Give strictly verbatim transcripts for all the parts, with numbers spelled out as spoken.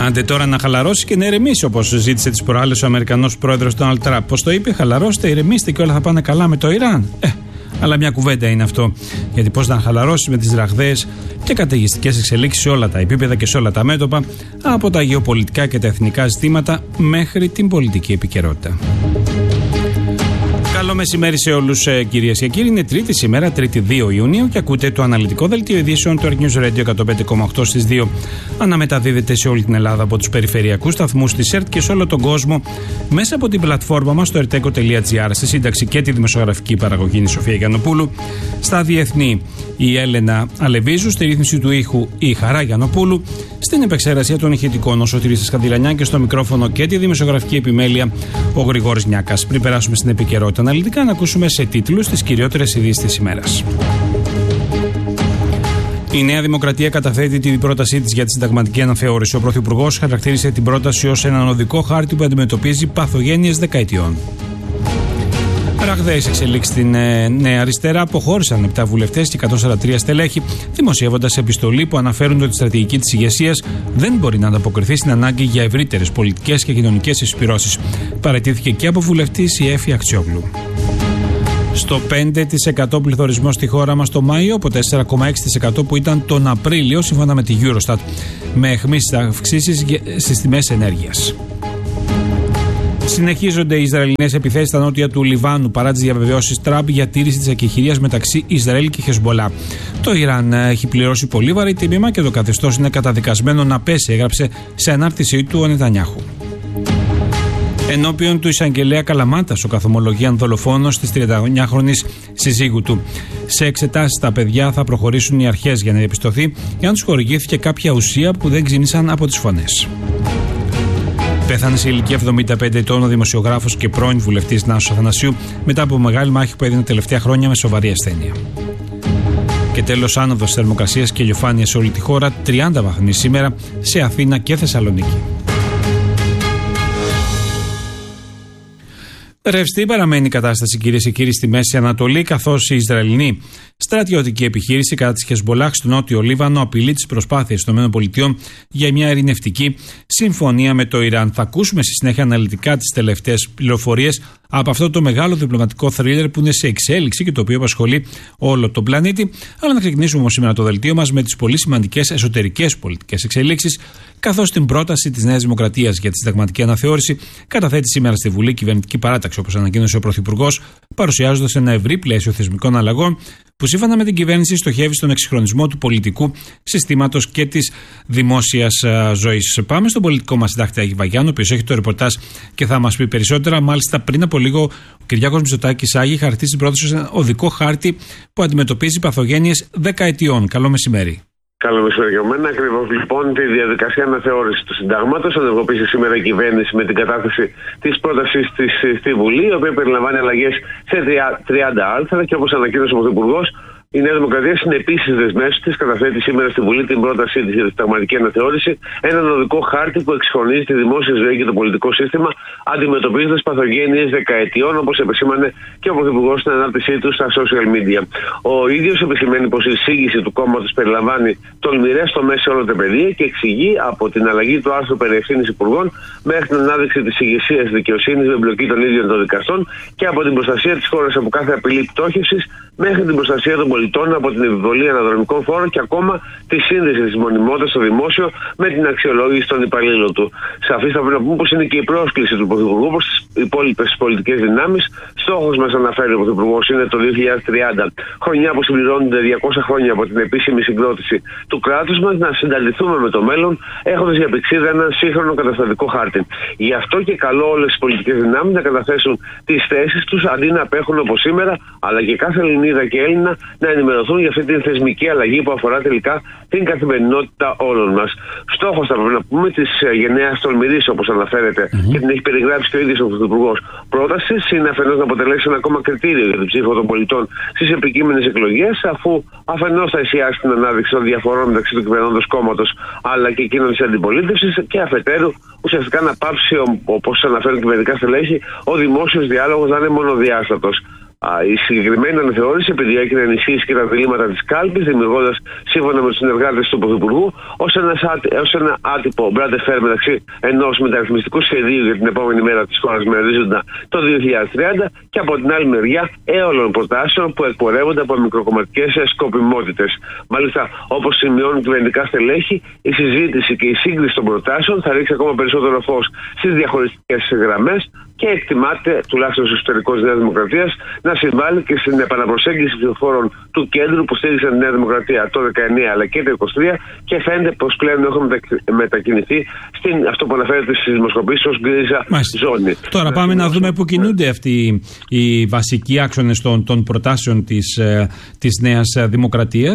Άντε τώρα να χαλαρώσει και να ηρεμήσει, όπως ζήτησε τις προάλλες ο Αμερικανός πρόεδρος Ντόναλντ Τραμπ. Πώς το είπε, χαλαρώστε, ηρεμήστε και όλα θα πάνε καλά με το Ιράν. Ε, αλλά μια κουβέντα είναι αυτό. Γιατί πώς να χαλαρώσει με τις ραγδαίες και καταιγιστικές εξελίξεις σε όλα τα επίπεδα και σε όλα τα μέτωπα, από τα γεωπολιτικά και τα εθνικά ζητήματα μέχρι την πολιτική επικαιρότητα. Καλό μεσημέρι σε όλους, κυρίες και κύριοι. Είναι Τρίτη σήμερα, Τρίτη δύο Ιουνίου, και ακούτε το αναλυτικό δελτίο ειδήσεων του Earth News Radio εκατόν πέντε κόμμα οκτώ στις δύο. Αναμεταδίδεται σε όλη την Ελλάδα από τους περιφερειακούς σταθμούς της ΕΡΤ και σε όλο τον κόσμο μέσα από την πλατφόρμα μας στο ερτέκο τελεία τζι άρ. Στη σύνταξη και τη δημοσιογραφική παραγωγή είναι η Σοφία Γιαννοπούλου. Στα διεθνή η Έλενα Αλεβίζου. Στη ρύθμιση του ήχου η Χαρά Γιαννοπούλου. Στην επεξεργασία των ηχητικών ο Σωτήρης Σκανδιλανιά και στο μικρόφωνο και τη δημοσιογραφική επιμέλεια ο Γρηγόρης Νιάκας. Πριν περάσουμε στην επικαιρότητα αναλυτικά, να ακούσουμε σε τίτλους τις κυριότερες ειδήσεις της ημέρας. Η Νέα Δημοκρατία καταθέτει την πρότασή της για τη συνταγματική αναθεώρηση. Ο Πρωθυπουργός χαρακτήρισε την πρόταση ως έναν οδικό χάρτη που αντιμετωπίζει παθογένειες δεκαετιών. Ραγδαίες εξελίξεις στην ε, Νέα Αριστερά. Αποχώρησαν επτά βουλευτές και εκατόν σαράντα τρία στελέχη, δημοσιεύοντας επιστολή που αναφέρουν ότι η στρατηγική της ηγεσίας δεν μπορεί να ανταποκριθεί στην ανάγκη για ευρύτερες πολιτικές και κοινωνικές εισπυρώσεις. Παραιτήθηκε και από βουλευτής η Έφη Αξιόγλου. Στο πέντε τοις εκατό πληθωρισμός στη χώρα μας το Μάιο, από τέσσερα κόμμα έξι τοις εκατό που ήταν τον Απρίλιο, σύμφωνα με τη Eurostat, με αιχμείς αυξήσεις στις τιμές ενέργειας. Συνεχίζονται οι Ισραηλινές επιθέσεις στα νότια του Λιβάνου παρά τις διαβεβαιώσεις Τραμπ για τήρηση της ακεχηρίας μεταξύ Ισραήλ και Χεσμπολά. Το Ιράν έχει πληρώσει πολύ βαρύ τίμημα και το καθεστώς είναι καταδικασμένο να πέσει, έγραψε σε ανάρτησή του ο Νετανιάχου. Ενώπιον του εισαγγελέα Καλαμάτας, ο καθομολογίαν δολοφόνος της τριανταεννιάχρονης συζύγου του. Σε εξετάσεις στα παιδιά θα προχωρήσουν οι αρχές για να διαπιστωθεί εάν τους χορηγήθηκε κάποια ουσία που δεν ξύνησαν από τις φωνές. Πέθανε σε ηλικία εβδομήντα πέντε ετών ο δημοσιογράφος και πρώην βουλευτής Νάσος Αθανασίου μετά από μεγάλη μάχη που έδινε τελευταία χρόνια με σοβαρή ασθένεια. Και τέλος, άνοδος θερμοκρασίας και ηλιοφάνεια σε όλη τη χώρα, τριάντα βαθμοί σήμερα σε Αθήνα και Θεσσαλονίκη. Ρευστή παραμένει η κατάσταση, κυρίες και κύριοι, στη Μέση Ανατολή, καθώς η Ισραηλινή στρατιωτική επιχείρηση κατά της Χεσμπολάχ στο νότιο Λίβανο απειλεί τις προσπάθειες των ΗΠΑ για μια ειρηνευτική συμφωνία με το Ιράν. Θα ακούσουμε στη συνέχεια αναλυτικά τις τελευταίες πληροφορίες από αυτό το μεγάλο διπλωματικό θρίλερ που είναι σε εξέλιξη και το οποίο απασχολεί όλο τον πλανήτη. Αλλά να ξεκινήσουμε όμως σήμερα το δελτίο μας με τις πολύ σημαντικές εσωτερικές πολιτικές εξελίξεις, καθώς την πρόταση της Νέας Δημοκρατίας για τη συνταγματική αναθεώρηση καταθέτει σήμερα στη Βουλή κυβερνητική παράταξη, όπως ανακοίνωσε ο Πρωθυπουργός, παρουσιάζοντας ένα ευρύ πλαίσιο θεσμικών αλλαγών που σύμφωνα με την κυβέρνηση στοχεύει στον εξυγχρονισμό του πολιτικού συστήματος και της δημόσιας ζωής. Πάμε στον πολιτικό μας συντάκτη Άγη Βαγιάννου, ο οποίος έχει το ρεπορτάζ και θα μας πει περισσότερα. Μάλιστα, πριν από λίγο, ο Κυριάκος Μητσοτάκης Άγη χαρακτήρισε την πρόταση ως ένα οδικό χάρτη που αντιμετωπίζει παθογένειες δεκαετιών. Καλό μεσημέρι. Καλό μεσημέρι για μένα. Ακριβώς λοιπόν τη διαδικασία αναθεώρησης του συντάγματος ενεργοποίησε σήμερα η κυβέρνηση με την κατάθεση της πρότασης της στη Βουλή, η οποία περιλαμβάνει αλλαγές σε τριάντα άρθρα και όπως ανακοίνωσε ο Πρωθυπουργός, η Νέα Δημοκρατία συνεπείς στις δεσμεύσεις της καταθέτει σήμερα στη Βουλή την πρότασή της για τη συνταγματική αναθεώρηση, έναν οδικό χάρτη που εξυγχρονίζει τη δημόσια ζωή και το πολιτικό σύστημα, αντιμετωπίζοντας παθογένειες δεκαετιών, όπως επεσήμανε και ο Πρωθυπουργός στην ανάρτησή του στα social media. Ο ίδιος επισημαίνει πως η εισήγηση του κόμματος περιλαμβάνει τολμηρές τομές σε όλα τα πεδία και εξηγεί από την αλλαγή του άρθρου περί ευθύνης υπουργών μέχρι την ανάδειξη της ηγεσίας δικαιοσύνης με εμπλοκή των ίδιων των δικαστών και από την προστασία της χώρας από κάθε απειλή πτώχευσης μέχρι την προστασία των πολιτών από την επιβολή αναδρομικών φόρων και ακόμα τη σύνδεση της μονιμότητας στο δημόσιο με την αξιολόγηση των υπαλλήλων του. Σαφής θα πρέπει να πούμε πως είναι και η πρόσκληση του Πρωθυπουργού προς τις υπόλοιπες πολιτικές δυνάμεις. Στόχος μας, αναφέρει ο Πρωθυπουργός, είναι το δύο χιλιάδες τριάντα, χρονιά που συμπληρώνονται διακόσια χρόνια από την επίσημη συγκρότηση του κράτους μας, να συνταληθούμε με το μέλλον, έχοντας για πηξίδα έναν σύγχρονο καταστατικό χάρτη. Γι' αυτό και καλώ όλες τις πολιτικές δυνάμεις να καταθέσουν τις θέσεις τους αντί να απέχουν όπως σήμερα, αλλά και κάθε Ελληνίδα και Έλληνα να ενημερωθούν για αυτή την θεσμική αλλαγή που αφορά τελικά την καθημερινότητα όλων μας. Στόχος, θα πρέπει να πούμε, της γενναίας τολμηρής, όπως αναφέρεται mm-hmm. και την έχει περιγράψει και ο ίδιος ο Πρωθυπουργός πρότασης, είναι αφενός να αποτελέσει ένα ακόμα κριτήριο για την ψήφο των πολιτών στις επικείμενες εκλογές, αφού αφενός θα εστιάσει την ανάδειξη των διαφορών μεταξύ του κυβερνώντος κόμματος αλλά και εκείνων της αντιπολίτευσης, και αφετέρου ουσιαστικά να πάψει, όπως αναφέρουν κυβερνητικά στελέχη, ο δημόσιος διάλογος να είναι μονοδιάστατος. Η συγκεκριμένη αναθεώρηση επιδιώκει να ενισχύσει και τα διλήμματα της κάλπης, δημιουργώντας σύμφωνα με τους συνεργάτες του Πρωθυπουργού ως, ως ένα άτυπο μπράντε φέρ μεταξύ ενός μεταρρυθμιστικού σχεδίου για την επόμενη μέρα της χώρας με ορίζοντα το δύο χιλιάδες τριάντα και από την άλλη μεριά έολων προτάσεων που εκπορεύονται από μικροκομματικές σκοπιμότητες. Μάλιστα, όπως σημειώνουν κυβερνητικά στελέχη, η συζήτηση και η σύγκριση των προτάσεων θα ρίξει ακόμα περισσότερο φως στις διαχωριστικές γραμμές και εκτιμάται, τουλάχιστον στο εσωτερικό της Νέας Δημοκρατίας, να συμβάλλει και στην επαναπροσέγγιση ψηφοφόρων του κέντρου που στήριξαν τη Νέα Δημοκρατία το δεκαεννιά αλλά και το είκοσι τρία και φαίνεται πως πλέον έχουμε μετακινηθεί στην αυτό που αναφέρεται στις δημοσκοπήσεις ως γκρίζα ζώνη. Τώρα πάμε να δούμε πού κινούνται αυτοί οι βασικοί άξονες των, των προτάσεων της, της Νέας Δημοκρατίας.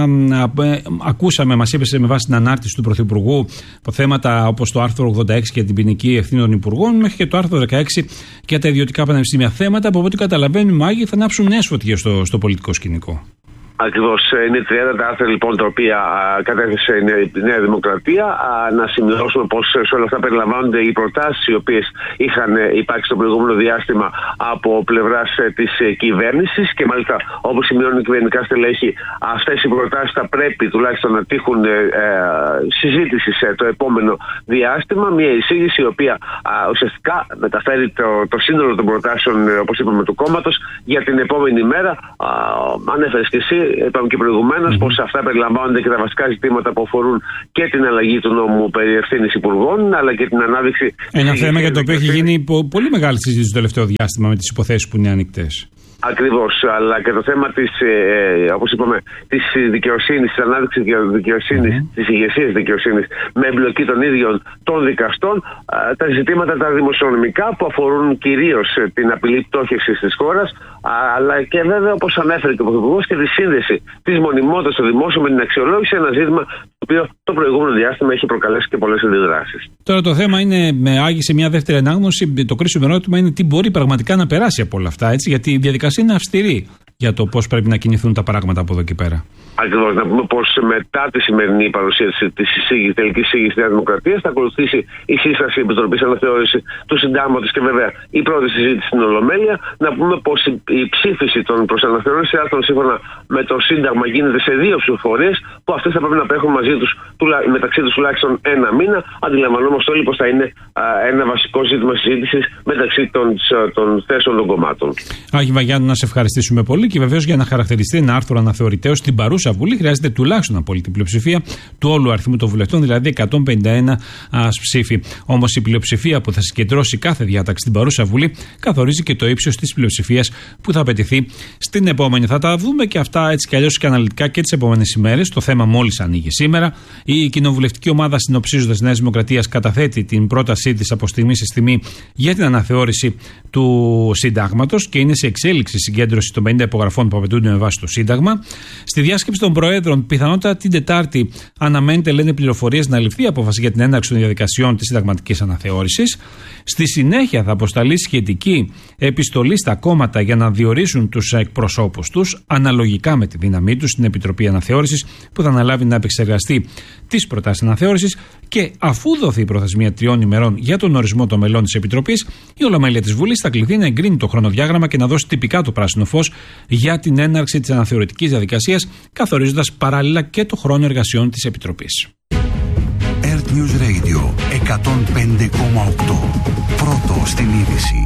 Ακούσαμε, μας είπε με βάση την ανάρτηση του Πρωθυπουργού θέματα όπως το άρθρο ογδόντα έξι για την ποινική ευθύνη των υπουργών μέχρι και το άρθρο δεκαέξι για τα ιδιωτικά πανεπιστήμια. Θέματα που από ό,τι καταλαβαίνουμε, Μάγοι, θα ανάψουν νέες φωτιές στο, στο πολιτικό σκηνικό. Ακριβώς. Είναι τριάντα τα άρθρα λοιπόν τα οποία α, κατέθεσε η Νέα Δημοκρατία. Α, να σημειώσουμε πως σε όλα αυτά περιλαμβάνονται οι προτάσεις οι οποίες είχαν υπάρξει στο προηγούμενο διάστημα από πλευράς της κυβέρνησης και μάλιστα όπως σημειώνουν οι κυβερνητικά στελέχη, αυτές οι προτάσεις θα πρέπει τουλάχιστον να τύχουν ε, ε, συζήτηση σε το επόμενο διάστημα. Μια εισήγηση η οποία α, ουσιαστικά μεταφέρει το, το σύνολο των προτάσεων, όπως είπαμε, του κόμματος για την επόμενη μέρα. Α, ανέφερες και εσύ. Είπαμε και προηγουμένως mm-hmm. πως αυτά περιλαμβάνονται και τα βασικά ζητήματα που αφορούν και την αλλαγή του νόμου περί ευθύνης υπουργών, αλλά και την ανάδειξη. Ένα θέμα για το οποίο έχει γίνει πολύ μεγάλη συζήτηση το τελευταίο διάστημα με τις υποθέσεις που είναι ανοιχτές. Ακριβώς, αλλά και το θέμα της, ε, όπως είπαμε, της δικαιοσύνης, της ανάδειξης δικαιοσύνης, mm-hmm. της ηγεσίας δικαιοσύνης με εμπλοκή των ίδιων των δικαστών, ε, τα ζητήματα τα δημοσιονομικά που αφορούν κυρίως την απειλή πτώχευσης της χώρας, αλλά και βέβαια όπως ανέφερε και ο Πρωθυπουργός και τη σύνδεση της μονιμότητας στο δημόσιο με την αξιολόγηση, ένα ζήτημα το οποίο το προηγούμενο διάστημα έχει προκαλέσει και πολλές αντιδράσεις. Τώρα το θέμα είναι, με Άγη, σε μια δεύτερη ανάγνωση, το κρίσιμο ερώτημα είναι τι μπορεί πραγματικά να περάσει από όλα αυτά, έτσι, γιατί η διαδικασία είναι αυστηρή για το πώς πρέπει να κινηθούν τα πράγματα από εδώ και πέρα. Ακριβώς. Να πούμε πως μετά τη σημερινή παρουσίαση της τελικής εισήγησης της Νέας Δημοκρατίας θα ακολουθήσει η σύσταση Επιτροπής Αναθεώρηση του Συντάγματος και βέβαια η πρώτη συζήτηση στην Ολομέλεια. Να πούμε πως η ψήφιση των προσαναθεώρηση άρθρων σύμφωνα με το Σύνταγμα γίνεται σε δύο ψηφοφορίες που αυτές θα πρέπει να απέχουν μαζί τους, μεταξύ τους τουλάχιστον ένα μήνα. Αντιλαμβανόμαστε όλοι πως θα είναι α, ένα βασικό ζήτημα συζήτησης μεταξύ των, των θέσεων των κομμάτων. Άγη Βαγιάννου, να σε ευχαριστήσουμε πολύ και βεβαίως για να χαρακτηριστεί ένα άρθρο αναθεωρητέως στην παρούσα Βουλή χρειάζεται τουλάχιστον απόλυτη πλειοψηφία του όλου αριθμού των βουλευτών, δηλαδή εκατόν πενήντα ένα ψήφοι. Όμως η πλειοψηφία που θα συγκεντρώσει κάθε διάταξη στην παρούσα Βουλή καθορίζει και το ύψος της πλειοψηφίας που θα απαιτηθεί στην επόμενη. Θα τα δούμε και αυτά έτσι κι αλλιώς και αναλυτικά και τις επόμενες ημέρες. Το θέμα μόλις ανοίγει σήμερα. Η κοινοβουλευτική ομάδα, συνοψίζοντας τη Νέα Δημοκρατία, καταθέτει την πρότασή της από στιγμή σε στιγμή για την αναθεώρηση του Συντάγματος και είναι σε εξέλιξη συγκέντρωση των πενήντα υπογραφών που απαιτούνται με βάση το Σύνταγμα. Στη διάσκεψη των Προέδρων, πιθανότατα την Τετάρτη, αναμένεται, λένε πληροφορίες, να ληφθεί απόφαση για την έναρξη των διαδικασιών της συνταγματικής αναθεώρησης. Στη συνέχεια θα αποσταλεί σχετική επιστολή στα κόμματα για να διορίσουν τους εκπροσώπους τους, αναλογικά με τη δύναμή τους, στην Επιτροπή Αναθεώρησης, που θα αναλάβει να επεξεργαστεί τις προτάσεις αναθεώρησης και αφού δοθεί η προθεσμία τριών ημερών για τον ορισμό των μελών της Επιτροπής, η Ολομέλεια της Βουλής θα κληθεί να εγκρίνει το χρονοδιάγραμμα και να δώσει τυπικά το πράσινο φως για την έναρξη της αναθεωρητικής διαδικασίας, καθορίζοντας παράλληλα και το χρόνο εργασιών της Επιτροπής. Earth News Radio εκατόν πέντε κόμμα οκτώ. Πρώτο στην είδηση.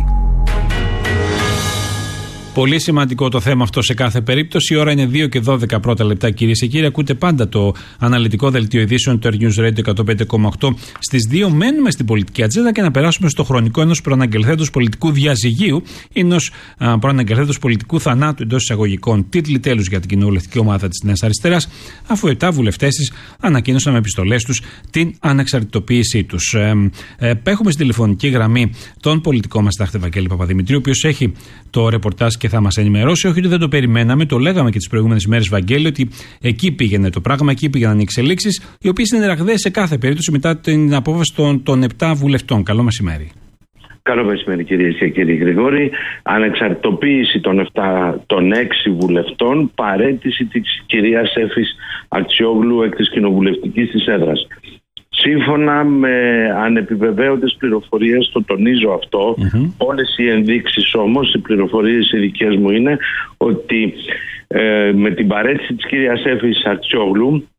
Πολύ σημαντικό το θέμα αυτό σε κάθε περίπτωση. Η ώρα είναι δύο και δώδεκα πρώτα λεπτά, κυρίες και κύριοι. Ακούτε πάντα το αναλυτικό δελτίο ειδήσεων του Earth News Radio εκατόν πέντε κόμμα οκτώ. Στις δύο μένουμε στην πολιτική ατζέντα και να περάσουμε στο χρονικό ενός προαναγγελθέντος πολιτικού διαζυγίου, ενός προαναγγελθέντος πολιτικού θανάτου εντός εισαγωγικών. Τίτλοι τέλους για την κοινοβουλευτική ομάδα της Νέας Αριστεράς, αφού επτά βουλευτές της ανακοίνωσαν με επιστολές τους την ανεξαρτητοποίησή τους. Ε, ε, έχουμε στη τηλεφωνική γραμμή τον πολιτικό μας συντάκτη Βαγγέλη Παπαδημητρίου, ο οποίος έχει το ρεπορτάζ και θα μας ενημερώσει. Όχι ότι δεν το περιμέναμε, το λέγαμε και τις προηγούμενες μέρες, Βαγγέλη, ότι εκεί πήγαινε το πράγμα, εκεί πήγαιναν οι εξελίξεις, οι οποίες είναι ραγδαίες σε κάθε περίπτωση μετά την απόφαση των, των επτά βουλευτών. Καλό μεσημέρι. Καλό μεσημέρι, κυρίες και κύριοι. Γρηγόρη, ανεξαρτητοποίηση των, επτά, των έξι βουλευτών, παραίτηση της κυρίας Εύης Αξιόγλου εκ της κοινοβουλευτικής της έδρας. σύμφωνα με ανεπιβεβαίωτες πληροφορίες, το τονίζω αυτό, mm-hmm. όλες οι ενδείξεις όμως, οι πληροφορίες οι δικές μου είναι ότι ε, με την παρέτηση της κυρίας Εύης Αρτιόγλου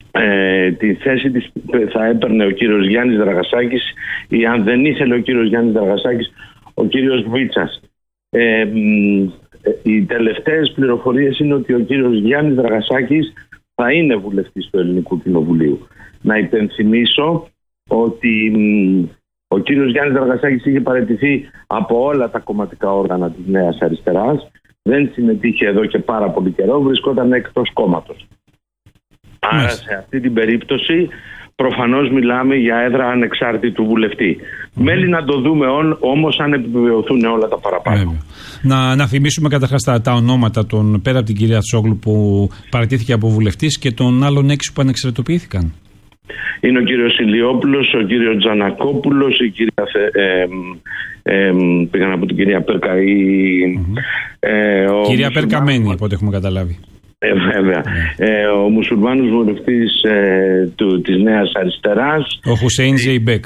ε, τη θέση της θα έπαιρνε ο κύριος Γιάννης Δραγασάκης, ή αν δεν ήθελε ο κύριος Γιάννης Δραγασάκης, ο κύριος Βίτσας. Ε, οι τελευταίες πληροφορίες είναι ότι ο κύριος Γιάννης Δραγασάκης θα είναι βουλευτής του Ελληνικού Κοινοβουλίου. Να υπενθυμίσω ότι ο κύριος Γιάννης Δραγασάκης είχε παραιτηθεί από όλα τα κομματικά όργανα της Νέας Αριστεράς, δεν συμμετείχε εδώ και πάρα πολύ καιρό, βρισκόταν εκτός κόμματος. Άρα σε αυτή την περίπτωση προφανώς μιλάμε για έδρα ανεξάρτητου βουλευτή. Mm. Μέλη να το δούμε όμως αν επιβεβαιωθούν όλα τα παραπάνω. Να, να θυμίσουμε καταρχάς τα, τα ονόματα των, πέρα από την κυρία Τσόγλου που παραιτήθηκε από βουλευτής, και των άλλων έξι που ανεξαρτητοποιήθηκαν. Είναι ο κύριος Ηλιόπουλος, ο κύριος Τζανακόπουλος, η κυρία Θε, ε, ε, πήγαν από την κυρία Περκαή. Mm-hmm. Ε, κυρία Περκαμένη, από ό,τι έχουμε καταλάβει. Ε, βέβαια. Yeah. Ε, ο μουσουλμάνος βουλευτής ε, του, της Νέας Αριστεράς. Ο Χουσέιν Ζεϊμπέκ.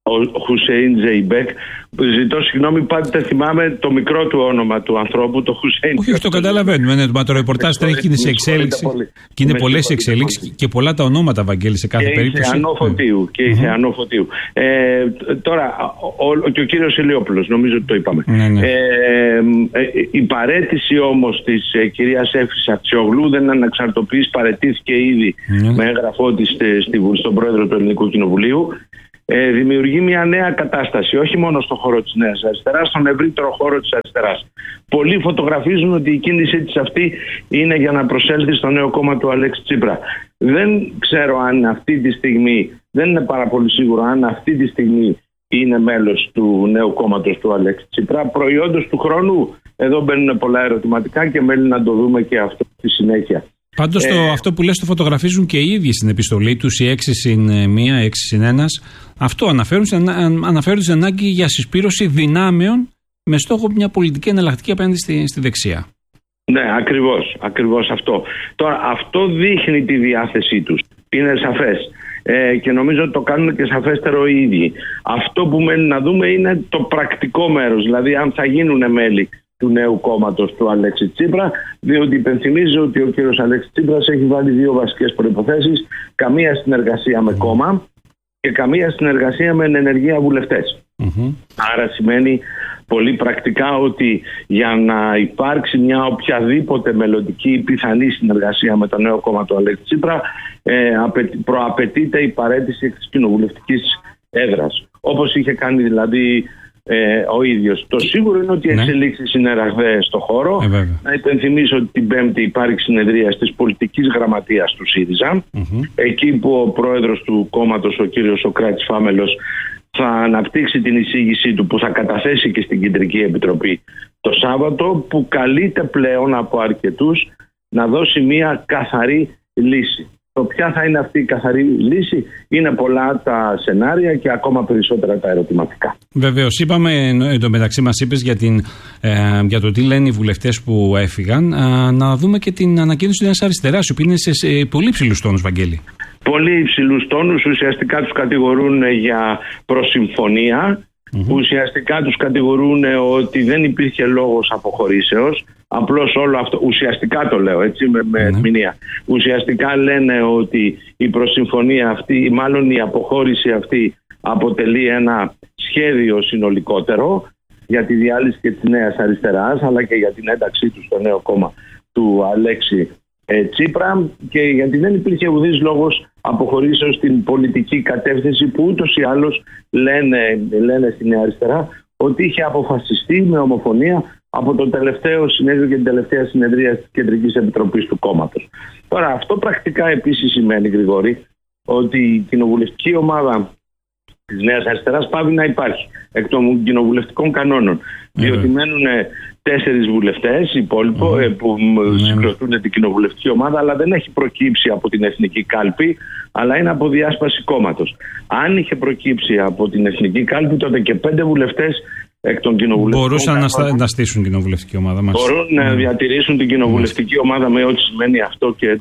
Ο Χουσέιν Ζεϊμπέκ. Ζητώ συγγνώμη, πάντα θυμάμαι το μικρό του όνομα του ανθρώπου, το Χουσέιν. Όχι, όχι, το καταλαβαίνουμε. Ναι, το ρεπορτάζ τρέχει και είναι σε εξέλιξη. Και είναι πολλές εξελίξεις και πολλά τα ονόματα, Βαγγέλη, σε κάθε και περίπτωση. Θεανό Φωτίου. Και η Θεανό Φωτίου. Ε, τώρα, ο, ο, και ο κύριος Ηλιόπουλος, νομίζω ότι το είπαμε. Ναι, ναι. Ε, ε, η παρέτηση όμως της ε, κυρίας Εύης Αρτιόγλου δεν αναξαρτοποιείς, παρετήθηκε ήδη ναι. με έγγραφό της στον πρόεδρο του Ελληνικού Κοινοβουλίου. Ε, δημιουργεί μια νέα κατάσταση, όχι μόνο στον χώρο της Νέας Αριστεράς, στον ευρύτερο χώρο της αριστεράς. Πολλοί φωτογραφίζουν ότι η κίνησή της αυτή είναι για να προσέλθει στο νέο κόμμα του Αλέξη Τσίπρα. Δεν ξέρω αν αυτή τη στιγμή, δεν είναι πάρα πολύ σίγουρο αν αυτή τη στιγμή είναι μέλος του νέου κόμματος του Αλέξη Τσίπρα. Προϊόντος του χρόνου, εδώ μπαίνουν πολλά ερωτηματικά και μένει να το δούμε και αυτό στη συνέχεια. Πάντως ε, το, αυτό που λες το φωτογραφίζουν και οι ίδιοι στην επιστολή τους, οι έξι συν μία, έξι συν ένα. Αυτό αναφέρουν, αναφέρουν στην ανάγκη για συσπήρωση δυνάμεων με στόχο μια πολιτική εναλλακτική απέναντι στη, στη δεξιά. Ναι, ακριβώς, ακριβώς αυτό. Τώρα αυτό δείχνει τη διάθεσή τους. Είναι σαφές. Ε, και νομίζω ότι το κάνουν και σαφέστερο οι ίδιοι. Αυτό που μένει να δούμε είναι το πρακτικό μέρος, δηλαδή αν θα γίνουν μέλη του νέου κόμματος του Αλέξη Τσίπρα, διότι υπενθυμίζω ότι ο κύριος Αλέξη Τσίπρας έχει βάλει δύο βασικές προϋποθέσεις: καμία συνεργασία με κόμμα και καμία συνεργασία με ενεργεία βουλευτές. Mm-hmm. Άρα σημαίνει πολύ πρακτικά ότι για να υπάρξει μια οποιαδήποτε μελλοντική πιθανή συνεργασία με το νέο κόμμα του Αλέξη Τσίπρα, ε, προαπαιτείται η παραίτηση της κοινοβουλευτικής έδρας, όπως είχε κάνει δηλαδή Ε, ο ίδιος. Το σίγουρο είναι ότι οι εξελίξεις είναι ραγδαίες στο χώρο. Ε, να υπενθυμίσω ότι την Πέμπτη υπάρχει συνεδρία της πολιτικής γραμματείας του ΣΥΡΙΖΑ, mm-hmm. εκεί που ο πρόεδρος του κόμματος, ο κύριος Σοκράτης Φάμελος, θα αναπτύξει την εισήγησή του που θα καταθέσει και στην Κεντρική Επιτροπή το Σάββατο, που καλείται πλέον από αρκετούς να δώσει μια καθαρή λύση. Το ποια θα είναι αυτή η καθαρή λύση, είναι πολλά τα σενάρια και ακόμα περισσότερα τα ερωτηματικά. Βεβαίως, είπαμε, εντωμεταξύ μας είπες για, την, ε, για το τι λένε οι βουλευτές που έφυγαν, ε, να δούμε και την ανακοίνωση της Νέας Αριστεράς, που είναι σε, σε πολύ υψηλούς τόνους, Βαγγέλη. Πολύ υψηλούς τόνους, ουσιαστικά τους κατηγορούν για προσυμφωνία. Mm-hmm. Ουσιαστικά τους κατηγορούν ότι δεν υπήρχε λόγος αποχωρήσεως. Απλώς όλο αυτό, ουσιαστικά το λέω έτσι με, με mm-hmm. ερμηνεία. Ουσιαστικά λένε ότι η προσυμφωνία αυτή, μάλλον η αποχώρηση αυτή, αποτελεί ένα σχέδιο συνολικότερο για τη διάλυση και της Νέας Αριστεράς, αλλά και για την ένταξή του στο νέο κόμμα του Αλέξη ε, Τσίπρα, και γιατί δεν υπήρχε ουδής λόγος αποχωρήσεως στην πολιτική κατεύθυνση που ούτως ή άλλως λένε, λένε στη Νέα Αριστερά ότι είχε αποφασιστεί με ομοφωνία από το τελευταίο συνέδριο και την τελευταία συνεδρία της Κεντρικής Επιτροπής του κόμματος. Τώρα αυτό πρακτικά επίσης σημαίνει, Γρηγόρη, ότι η κοινοβουλευτική ομάδα της Νέας Αριστεράς πάβει να υπάρχει εκ των κοινοβουλευτικών κανόνων. Mm-hmm. Διότι μένουν τέσσερις βουλευτές υπόλοιπο mm-hmm. που mm-hmm. συγκροτούν την κοινοβουλευτική ομάδα, αλλά δεν έχει προκύψει από την Εθνική Κάλπη, αλλά είναι από διάσπαση κόμματος. Αν είχε προκύψει από την Εθνική Κάλπη, τότε και πέντε βουλευτές εκ των κοινοβουλευτικών μπορούσαν κανόνων, να, να στήσουν κοινοβουλευτική ομάδα μας. Μπορούν mm-hmm. να διατηρήσουν την κοινοβουλευτική ομάδα με ό,τι σημαίνει αυτό και εντός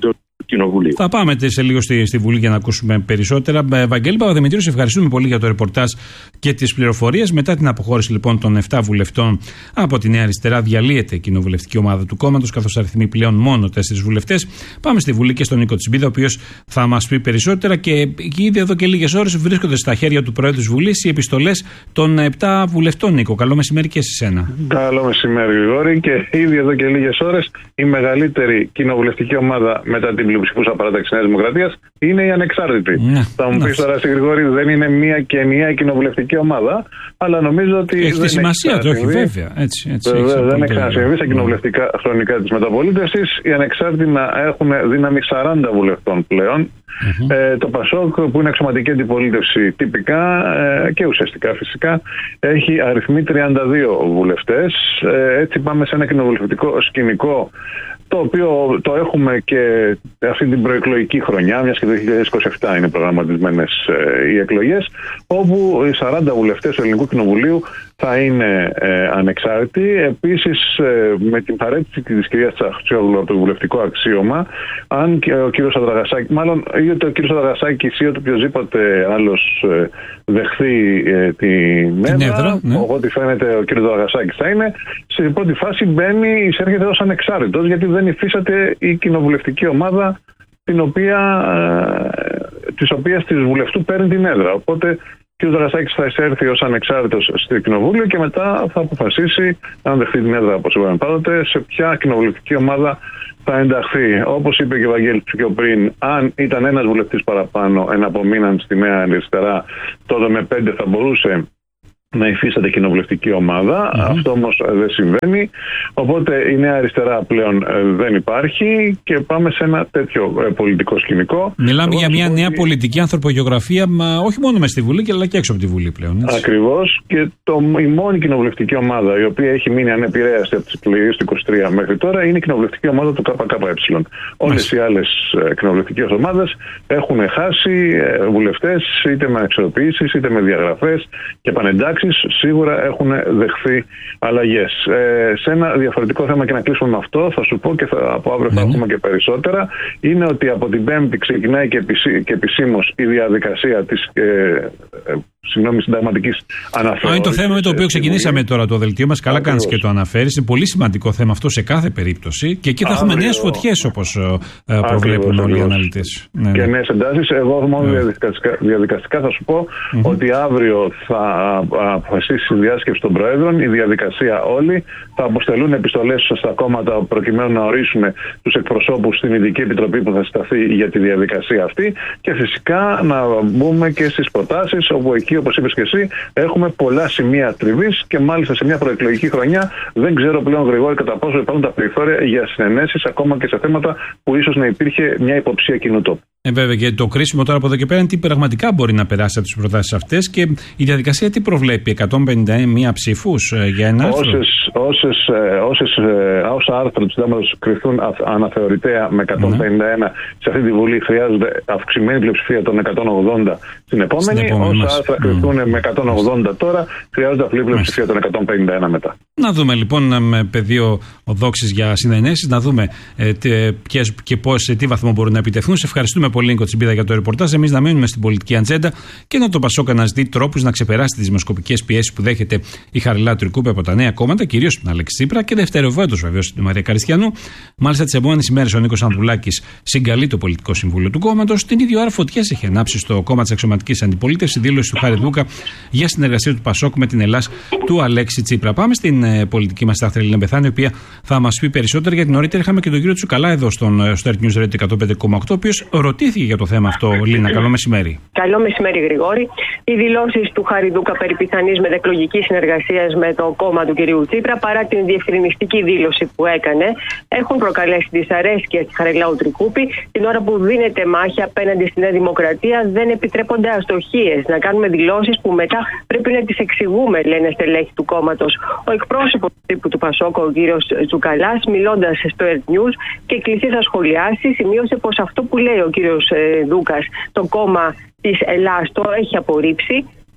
Κοινοβουλίου. Θα πάμε σε λίγο στη, στη Βουλή για να ακούσουμε περισσότερα. Βαγγέλη Παπαδημητρίου, σε ευχαριστούμε πολύ για το ρεπορτάζ και τις πληροφορίες. Μετά την αποχώρηση λοιπόν των επτά βουλευτών από τη Νέα Αριστερά, διαλύεται η κοινοβουλευτική ομάδα του κόμματος, καθώς αριθμεί πλέον μόνο τέσσερις βουλευτές. Πάμε στη Βουλή και στον Νίκο Τσιμπίδα, ο οποίος θα μας πει περισσότερα. Και ήδη εδώ και λίγες ώρες βρίσκονται στα χέρια του Προέδρου της Βουλής οι επιστολές των επτά βουλευτών. Νίκο, καλό μεσημέρι και σε εσένα. Καλό μεσημέρι, Γρηγόρη. Και ήδη εδώ και λίγες ώρες η μεγαλύτερη κοινοβουλευτική ομάδα μετά την πλειοψηφούσα παράταξη της Νέας Δημοκρατίας είναι η Ανεξάρτητη. Ναι, θα μου πεις τώρα, Γρηγόρη, δεν είναι μία και ενιαία κοινοβουλευτική ομάδα, αλλά νομίζω ότι. Έχει τη σημασία του, όχι, βέβαια. Έτσι, έτσι, βέβαια δεν έχει ξανασυμβεί στα κοινοβουλευτικά χρονικά της μεταπολίτευσης. Οι Ανεξάρτητοι να έχουν δύναμη σαράντα βουλευτών πλέον. Mm-hmm. Ε, το ΠΑΣΟΚ, που είναι αξιωματική αντιπολίτευση τυπικά ε, και ουσιαστικά φυσικά, έχει αριθμεί τριάντα δύο βουλευτές. Ε, έτσι πάμε σε ένα κοινοβουλευτικό σκηνικό, το οποίο το έχουμε και αυτή την προεκλογική χρονιά, μιας και το δύο χιλιάδες είκοσι επτά είναι προγραμματισμένες ε, οι εκλογές, όπου οι σαράντα βουλευτές του Ελληνικού Κοινοβουλίου θα είναι ε, ανεξάρτητοι. Επίσης, ε, με την παρέτηση της κυρίας Τσαχτσιόγλου από το βουλευτικό αξίωμα, αν και ο κύριος Αδραγασάκης, μάλλον ή ότι ο κύριος Αδραγασάκης ή ότι οποιοδήποτε άλλος ε, δεχθεί ε, την έδρα, ναι. Ό,τι φαίνεται ο κύριος Αδραγασάκης θα είναι, σε πρώτη φάση μπαίνει, εισέρχεται ως ανεξάρτητος, γιατί δεν υφίσταται η κοινοβουλευτική ομάδα την οποία, ε, της οποίας της βουλευτού παίρνει την έδρα. Οπότε ο κ. Δραγασάκης θα εισέλθει ως ανεξάρτητος στο Κοινοβούλιο και μετά θα αποφασίσει, αν δεχτεί την έδρα όπως είπαμε πάντοτε, σε ποια κοινοβουλευτική ομάδα θα ενταχθεί. Όπως είπε και ο Βαγγέλης πιο πριν, αν ήταν ένας βουλευτής παραπάνω εναπομείναν στη Νέα Αριστερά, τότε με πέντε θα μπορούσε να υφίσταται κοινοβουλευτική ομάδα. Mm-hmm. Αυτό όμως δεν συμβαίνει. Οπότε η Νέα Αριστερά πλέον δεν υπάρχει και πάμε σε ένα τέτοιο πολιτικό σκηνικό. Μιλάμε Εγώ για μια νέα ότι... πολιτική ανθρωπογεωγραφία, μα όχι μόνο μες στη Βουλή, αλλά και έξω από τη Βουλή πλέον. Έτσι. Ακριβώς. Και το, η μόνη κοινοβουλευτική ομάδα η οποία έχει μείνει ανεπηρέαστη από τις εκλογές του είκοσι τρία μέχρι τώρα είναι η κοινοβουλευτική ομάδα του ΚΚΕ. Όλες οι άλλες κοινοβουλευτικές ομάδες έχουν χάσει βουλευτές, είτε με εξορροπήσεις είτε με διαγραφές και πανεντάξεις. Σίγουρα έχουν δεχθεί αλλαγές. Ε, σε ένα διαφορετικό θέμα, και να κλείσουμε με αυτό, θα σου πω και θα, από αύριο θα έχουμε και περισσότερα, είναι ότι από την Πέμπτη ξεκινάει και, επισή, και επισήμως η διαδικασία της ε, ε, συγγνώμη, συνταγματικής αναθεώρησης. Είναι το θέμα με το οποίο ξεκινήσαμε τώρα το δελτίο μας. Καλά κάνεις και το αναφέρεις. Είναι πολύ σημαντικό θέμα αυτό σε κάθε περίπτωση και εκεί θα Αύριο... έχουμε νέες φωτιές, όπως ε, προβλέπουν ακριβώς, όλοι οι αναλυτές. Ναι, και ναι. νέες εντάσεις. Εγώ μόνο ναι. διαδικαστικά, διαδικαστικά θα σου πω mm-hmm. ότι αύριο θα αποφασίσει η διάσκεψη των Προέδρων, η διαδικασία όλη. Θα αποστελούν επιστολές στα κόμματα προκειμένου να ορίσουν τους εκπροσώπους στην ειδική επιτροπή που θα συσταθεί για τη διαδικασία αυτή και φυσικά να μπούμε και στις προτάσεις, όπου εκεί, όπως είπες και εσύ, έχουμε πολλά σημεία τριβής και μάλιστα σε μια προεκλογική χρονιά δεν ξέρω πλέον, Γρηγόρη, κατά πόσο υπάρχουν τα περιθώρια για συνενέσεις ακόμα και σε θέματα που ίσως να υπήρχε μια υποψία κοινού τόπου. Ε, βέβαια, και το κρίσιμο τώρα από εδώ και πέρα είναι τι πραγματικά μπορεί να περάσει από τις προτάσεις αυτές και η διαδικασία τι προβλέπει, εκατόν πενήντα ένα ψήφους ε, για ένα άρθρο. Όσες, όσες, ε, όσες, ε, όσα άρθρα του συντάγματος κρυφθούν αναθεωρητέα με εκατόν πενήντα ένα ναι. σε αυτή τη Βουλή, χρειάζονται αυξημένη πλειοψηφία των εκατόν ογδόντα στην επόμενη. Στην επόμενη όσα άρθρα κρυφθούν mm. με εκατόν ογδόντα τώρα, χρειάζονται απλή πλειοψηφία των εκατόν πενήντα ένα μετά. Να δούμε λοιπόν με πεδίο δόξης για συνενέσεις, να δούμε ε, ποιες και πώς, σε τι βαθμό μπορούν να επιτευχθούν. Σε ευχαριστούμε πολύ, Νίκο Τσιμπίδα, για το ρεπορτάζ. Εμείς να μείνουμε στην πολιτική ατζέντα και να το ΠΑΣΟΚ αναζητεί τρόπους να ξεπεράσει τις δημοσκοπικές πιέσεις που δέχεται η Χαριλάου Τρικούπη από τα νέα κόμματα, κυρίως την Αλέξη Τσίπρα και δευτεροβόητος βεβαίως την Μαρία Καριστιανού. Μάλιστα, τις επόμενες ημέρες ο Νίκος Ανδρουλάκης συγκαλεί το πολιτικό συμβούλιο του κόμματος. Την ίδια ώρα φωτιές έχει ανάψει στο κόμμα της αξιωματικής αντιπολίτευσης δήλωση του Χάρη Δούκα για συνεργασία του ΠΑΣΟΚ με την Ελλάς του Αλέξη Τσίπρα. Πάμε στην ε, πολιτική μας στάθμη Ελένη Μπεθάνη, η οποία θα μας πει περισσότερα. Για την νωρίτερα είχαμε και τον κύριο Τσουκαλά εδώ στον, στο Earth News Radio εκατόν πέντε κόμμα οκτώ, ο οποίος ρωτήθηκε για το θέμα αυτό. Λίνα, καλό μεσημέρι. Καλό μεσημέρι, Γρηγόρη. Οι δηλώσεις του Χάρη Δούκα περί πιθανής μετεκλογικής συνεργασίας με το κόμμα του κυρίου Τσίπρα, παρά την διευκρινιστική δήλωση που έκανε, έχουν προκαλέσει δυσαρέσκεια στη Χαριλάου Τρικούπη. Την ώρα που δίνεται μάχη απέναντι στη Νέα Δημοκρατία, δεν επιτρέπονται αστοχίες. Να κάνουμε δηλώσεις που μετά πρέπει να τις εξηγούμε, λένε στελέχη του κόμματος. Ο εκπρόσωπος τύπου του ΠΑΣΟΚ, ο κύριος Τσουκαλάς, μιλώντας στο Earth News και κλειστή θα σχολιάσει, σημείωσε πως αυτό που λέει ο κύριος Δούκας, το κόμμα της Ελλάς, το έχει απορρίψει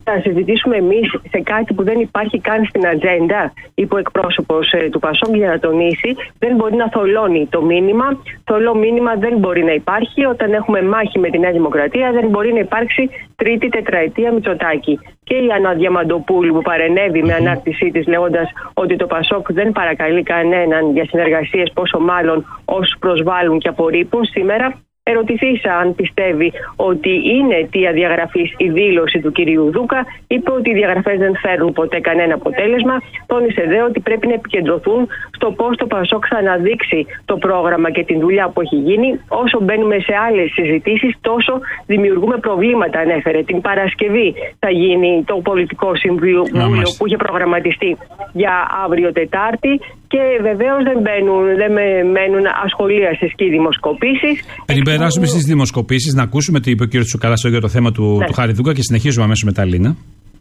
θα συζητήσουμε εμείς σε κάτι που δεν υπάρχει καν στην ατζέντα, είπε ο εκπρόσωπος ε, του Πασόκ για να τονίσει. Δεν μπορεί να θολώνει το μήνυμα. Θολό μήνυμα δεν μπορεί να υπάρχει. Όταν έχουμε μάχη με τη Νέα Δημοκρατία, δεν μπορεί να υπάρξει τρίτη τετραετία Μητσοτάκη. Και η Άννα Διαμαντοπούλου που παρενέβη με ανάρτησή της λέγοντας ότι το Πασόκ δεν παρακαλεί κανέναν για συνεργασίες, πόσο μάλλον όσους προσβάλλουν και απορρίπουν, σήμερα ερωτηθήσα αν πιστεύει ότι είναι αιτία διαγραφής η δήλωση του κυρίου Δούκα, είπε ότι οι διαγραφές δεν φέρνουν ποτέ κανένα αποτέλεσμα. Τόνισε δε ότι πρέπει να επικεντρωθούν στο πώς το Πασόκ θα αναδείξει το πρόγραμμα και την δουλειά που έχει γίνει. Όσο μπαίνουμε σε άλλες συζητήσεις, τόσο δημιουργούμε προβλήματα, ανέφερε. Την Παρασκευή θα γίνει το πολιτικό συμβούλιο που είχε προγραμματιστεί για αύριο Τετάρτη. Και βεβαίως δεν, δεν μένουν ασχολίαστες και οι δημοσκοπήσεις. Πριν περάσουμε στις δημοσκοπήσεις, να ακούσουμε τι είπε ο κ. Τσουκαλάς για το θέμα του, ναι. του Χαριδούκα και συνεχίζουμε αμέσως με τα Λίνα.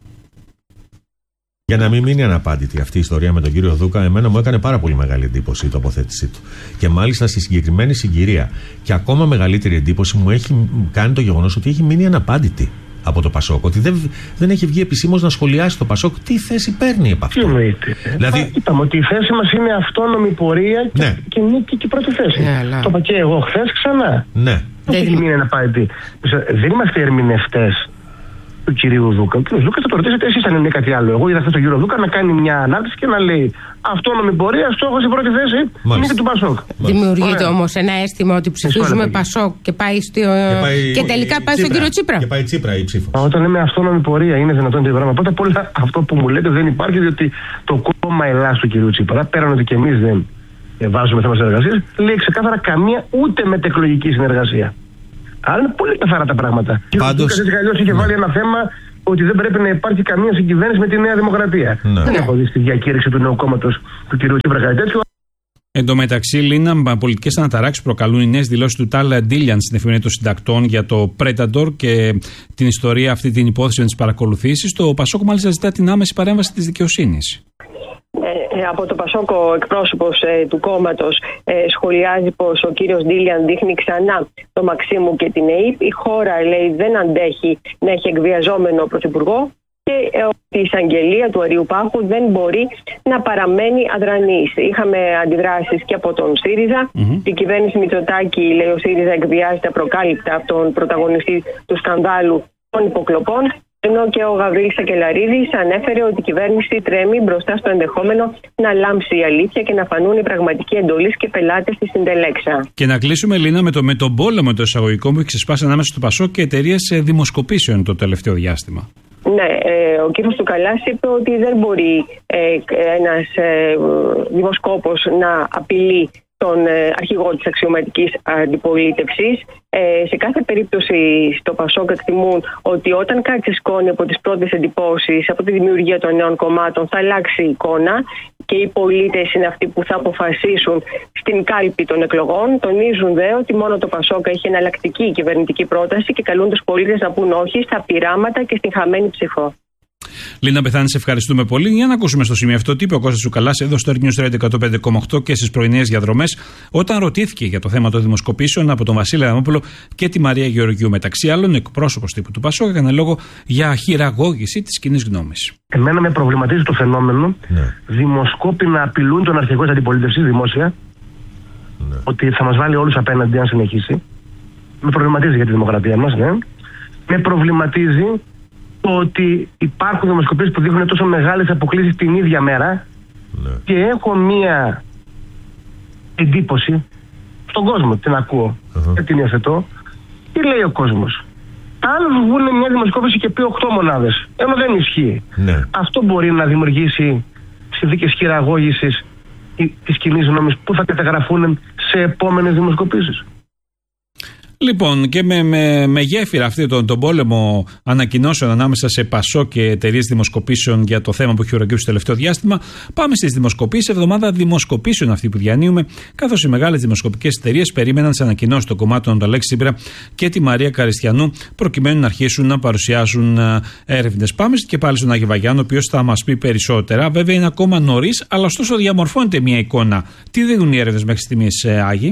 Για να μην μείνει αναπάντητη αυτή η ιστορία με τον κύριο Δούκα, εμένα μου έκανε πάρα πολύ μεγάλη εντύπωση η τοποθέτησή του. Και μάλιστα στη συγκεκριμένη συγκυρία. Και ακόμα μεγαλύτερη εντύπωση μου έχει κάνει το γεγονός ότι έχει μείνει αναπάντητη από το Πασόκ. Ότι δεν, δεν έχει βγει επισήμως να σχολιάσει το Πασόκ τι θέση παίρνει από αυτό. Τι εννοείται. Δηλαδή... Είπαμε ότι η θέση μας είναι αυτόνομη πορεία και, ναι. και νίκη και πρώτη θέση. Ναι, αλλά... Το είπα και εγώ χθες ξανά. Ναι. Δεν έχει μείνει αναπάντητη. Δεν είμαστε ερμηνευτές του κυρίου Δούκα. Ο κύριος Δούκα θα το ρωτήσετε εσείς αν είναι κάτι άλλο. Εγώ είδα χθες τον κύριο Δούκα να κάνει μια ανάρτηση και να λέει αυτόνομη πορεία, στόχος η πρώτη θέση είναι του Πασόκ. Δημιουργείται όμως ένα αίσθημα ότι ψηφίζουμε Πασόκ και, πάει στο... και, πάει... και τελικά πάει στον κύριο Τσίπρα. Και πάει Τσίπρα η ψήφος. Όταν λέμε αυτόνομη πορεία, είναι δυνατόν το πράγμα. Πρώτα απ' όλα αυτό που μου λέτε δεν υπάρχει, διότι το κόμμα Ελλάς του κυρίου Τσίπρα, πέραν ότι και εμείς δεν βάζουμε θέμα συνεργασίας, λέει ξεκάθαρα καμία ούτε μετεκλογική συνεργασία. Άρα είναι πολύ καθαρά τα πράγματα. Πάντως... Και ο κ. Καλλιώς είχε βάλει ένα θέμα ότι δεν πρέπει να υπάρχει καμία συγκυβέρνηση με τη Νέα Δημοκρατία. Ναι. Δεν έχω δει στη διακήρυξη του νέου κόμματος του κ. Τσίπρα κάτι τέτοιο. Εν τω μεταξύ, Λίνα, πολιτικές αναταράξεις προκαλούν οι νέες δηλώσεις του Τάλα Ντίλιαν στην εφημερίδα των συντακτών για το Predator και την ιστορία, αυτή την υπόθεση με τις παρακολουθήσεις. Το Πασόκ μάλιστα ζητά την άμεση παρέμβαση της δικαιοσύνης. Ε, από το Πασόκ ο εκπρόσωπος ε, του κόμματος ε, σχολιάζει πως ο κύριος Ντίλιαν δείχνει ξανά το Μαξίμου και την ΕΥΠ. Η χώρα, λέει, δεν αντέχει να έχει εκβιαζόμενο πρωθυπουργό και ε, η εισαγγελία του Αριού Πάχου δεν μπορεί να παραμένει αδρανής. Είχαμε αντιδράσεις και από τον ΣΥΡΙΖΑ. Mm-hmm. Η κυβέρνηση Μητσοτάκη, λέει, ο ΣΥΡΙΖΑ εκβιάζεται απροκάλυπτα από τον πρωταγωνιστή του σκανδάλου των υποκλοπών. Ενώ και ο Γαβρίλης Σακελαρίδης ανέφερε ότι η κυβέρνηση τρέμει μπροστά στο ενδεχόμενο να λάμψει η αλήθεια και να φανούν οι πραγματικοί εντολείς και πελάτες στη συντελέξα. Και να κλείσουμε, Λίνα, με, το, με τον πόλεμο το εισαγωγικό που έχει ξεσπάσει ανάμεσα στο Πασόκ και εταιρείες δημοσκοπήσεων το τελευταίο διάστημα. Ναι, ε, ο κύριος Τσουκαλάς είπε ότι δεν μπορεί ε, ένας ε, δημοσκόπος να απειλεί τον αρχηγό της αξιωματικής αντιπολίτευσης. Ε, σε κάθε περίπτωση στο Πασόκ εκτιμούν ότι όταν κάτι ξεσκώνει από τις πρώτες εντυπώσεις, από τη δημιουργία των νέων κομμάτων, θα αλλάξει η εικόνα και οι πολίτες είναι αυτοί που θα αποφασίσουν στην κάλπη των εκλογών. Τονίζουν δε ότι μόνο το Πασόκ έχει εναλλακτική κυβερνητική πρόταση και καλούν τους πολίτες να πούν όχι στα πειράματα και στην χαμένη ψηφό. Λίνα Πεθάνη, σε ευχαριστούμε πολύ. Για να ακούσουμε στο σημείο αυτό τι είπε ο Κώστας Τσουκαλάς εδώ στο News Radio εκατόν πέντε κόμμα οκτώ και στις πρωινές διαδρομές, όταν ρωτήθηκε για το θέμα των δημοσκοπήσεων από τον Βασίλη Αδαμόπουλο και τη Μαρία Γεωργιού. Μεταξύ άλλων, εκπρόσωπος τύπου του Πασόκ έκανε λόγο για χειραγώγηση της κοινής γνώμης. Εμένα με προβληματίζει το φαινόμενο ναι. δημοσκόποι να απειλούν τον αρχηγό της αντιπολίτευσης δημόσια, ναι. ότι θα μας βάλει όλους απέναντι αν συνεχίσει. Με προβληματίζει για τη δημοκρατία μας, ναι. Με προβληματίζει ότι υπάρχουν δημοσκοπήσεις που δείχνουν τόσο μεγάλες αποκλίσεις την ίδια μέρα ναι. και έχω μία εντύπωση στον κόσμο, την ακούω uh-huh. και την υιοθετώ. Τι λέει ο κόσμος? Άλλος βγουν μια δημοσκόπηση και πει οκτώ μονάδες, ενώ δεν ισχύει. Ναι. Αυτό μπορεί να δημιουργήσει συνθήκες χειραγώγησης της κοινής γνώμης που θα καταγραφούν σε επόμενες δημοσκοπήσεις. Λοιπόν, και με, με, με γέφυρα αυτή τον, τον πόλεμο ανακοινώσεων ανάμεσα σε Πασόκ και εταιρείες δημοσκοπήσεων για το θέμα που έχει ουραγγίσει το τελευταίο διάστημα, πάμε στις δημοσκοπήσεις. Εβδομάδα δημοσκοπήσεων αυτή που διανύουμε, καθώς οι μεγάλες δημοσκοπικές εταιρείες περίμεναν τις ανακοινώσεις των κομμάτων του Αλέξη Τσίπρα και τη Μαρία Καριστιανού, προκειμένου να αρχίσουν να παρουσιάζουν έρευνες. Πάμε και πάλι στον Άγιο Βαγιάννη, ο οποίος θα μας πει περισσότερα. Βέβαια είναι ακόμα νωρίς, αλλά ωστόσο διαμορφώνεται μια εικόνα. Τι δίνουν οι έρευνες μέχρι στιγμής, Άγιοι?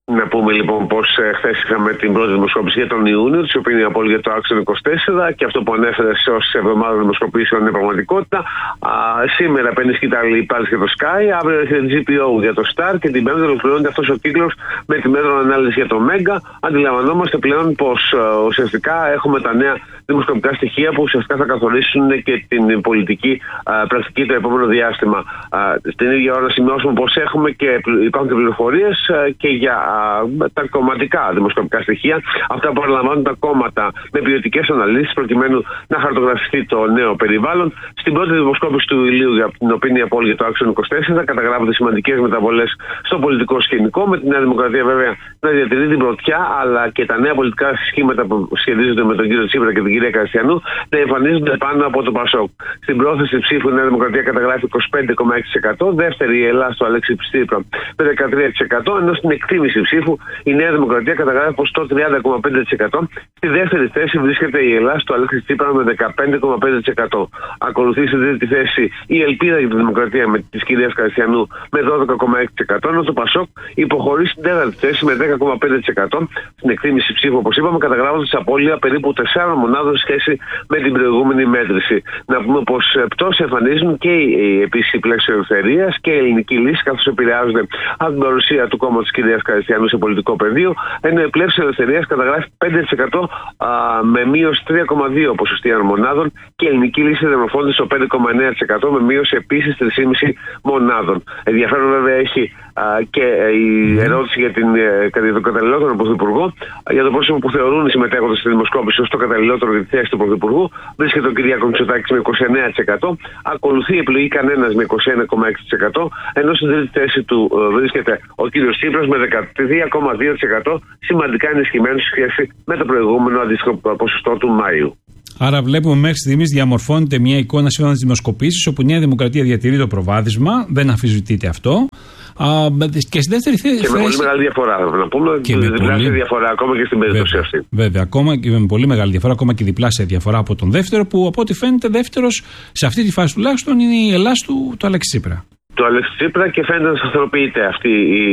Να πούμε λοιπόν πως ε, χθες είχαμε την πρώτη δημοσκόπηση για τον Ιούνιο, της Opinion Poll για το Action είκοσι τέσσερα, και αυτό που ανέφερε ως εβδομάδα δημοσκοπήσεων είναι πραγματικότητα. Α, σήμερα παίρνει σκητάλη πάλι για το Sky, αύριο έχει τζι πι ο για το Star και την Πέμπτη ολοκληρώνεται αυτός ο κύκλος με τη μέτρο ανάλυση για το Mega. Αντιλαμβανόμαστε πλέον πως ε, ουσιαστικά έχουμε τα νέα δημοσκοπικά στοιχεία που ουσιαστικά θα καθορίσουν και την πολιτική α, πρακτική το επόμενο διάστημα. Α, στην ίδια ώρα σημειώσουμε πως έχουμε και υπάρχουν και πληροφορίες και για α, τα κομματικά δημοσκοπικά στοιχεία, αυτά που παραλαμβάνουν τα κόμματα με ποιοτικές αναλύσεις προκειμένου να χαρτογραφηθεί το νέο περιβάλλον. Στην πρώτη δημοσκόπηση του Ηλίου για την Opinion Poll για το Action είκοσι τέσσερα καταγράφονται σημαντικές μεταβολές στο πολιτικό σκηνικό, με τη Νέα Δημοκρατία βέβαια να διατηρεί την πρωτιά, αλλά και τα νέα πολιτικά σχήματα που σχετίζονται με τον κύριο Τσίπρα και την κυρία Καριστιανού να εμφανίζονται πάνω από το Πασόκ. Στην πρόθεση ψήφου η Νέα Δημοκρατία καταγράφει είκοσι πέντε κόμμα έξι τοις εκατό, δεύτερη η Ελλάδα στο Αλέξη Τσίπρα με δεκατρία τοις εκατό, ενώ στην εκτίμηση ψήφου η Νέα Δημοκρατία καταγράφει ποσοστό τριάντα κόμμα πέντε τοις εκατό. Στη δεύτερη θέση βρίσκεται η Ελλάδα στο Αλέξη Τσίπρα με δεκαπέντε κόμμα πέντε τοις εκατό. Ακολουθεί στην τρίτη θέση η Ελπίδα για τη Δημοκρατία με τη κυρία Καριστιανού με δώδεκα κόμμα έξι τοις εκατό, ενώ το Πασόκ υποχωρεί στην τέταρτη θέση με δέκα κόμμα πέντε τοις εκατό. Στην εκτίμηση ψήφου, όπως είπαμε, καταγράφονται απώλεια περίπου τεσσάρων μονάδων σχέση με την προηγούμενη μέτρηση. Να πούμε πως πτώση εμφανίζουν και η επίση πλαίσιο ελευθερίας και η ελληνική λύση, καθώς επηρεάζονται από την παρουσία του κόμματος της κυρίας Καριστιανού σε πολιτικό πεδίο, ενώ η πλαίσιο ελευθερίας καταγράφει πέντε τοις εκατό α, με μείωση τρία κόμμα δύο ποσοστιαίων μονάδων και η ελληνική λύση διαμορφώνεται στο πέντε κόμμα εννέα τοις εκατό με μείωση επίσης τρία κόμμα πέντε μονάδων. Ενδιαφέρον βέβαια έχει α, και η ερώτηση για, την, για τον καταλληλότερο πρωθυπουργό, για το πρόσωπο που θεωρούν οι συμμετέχοντες στη δημοσκόπηση ως το καταλληλότερο για τη θέση του πρωθυπουργού. Βρίσκεται ο Κυριάκος Μητσοτάκης με είκοσι εννέα τοις εκατό, ακολουθεί η επιλογή κανένας με είκοσι ένα κόμμα έξι τοις εκατό, ενώ στην τρίτη θέση του βρίσκεται ο κύριος Τσίπρας με δεκατρία κόμμα δύο τοις εκατό, σημαντικά ενισχυμένο σε σχέση με το προηγούμενο αντίστοιχο ποσοστό του Μάιου. Άρα, βλέπουμε μέχρι στιγμής διαμορφώνεται μια εικόνα σύμφωνα με τις δημοσκοπήσεις, όπου η Νέα Δημοκρατία διατηρεί το προβάδισμα, δεν αμφισβητείται αυτό. Α, και στη δεύτερη θέση. Και με πολύ μεγάλη διαφορά, να πούμε. Και με διπλάσια πολύ... διαφορά ακόμα και στην περίπτωση αυτή. Βέβαια, ακόμα και με πολύ μεγάλη διαφορά, ακόμα και διπλάσια διαφορά από τον δεύτερο, που από ό,τι φαίνεται δεύτερος σε αυτή τη φάση τουλάχιστον είναι η Ελλάδα του, του Αλέξη Τσίπρα. Του Αλέξη Τσίπρα, και φαίνεται να σταθεροποιείται αυτή